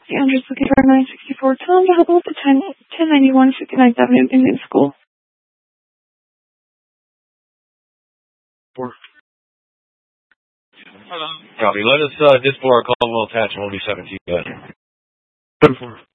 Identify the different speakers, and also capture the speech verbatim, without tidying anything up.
Speaker 1: Yeah, I'm just looking for nine sixty-four. Tell them to help with the ten, ten ninety-one fifty-ninth Avenue Indian School.
Speaker 2: Four. Hello. Copy. Let us uh, display our call. We'll attach and we'll be seventeen. Good. Ten four.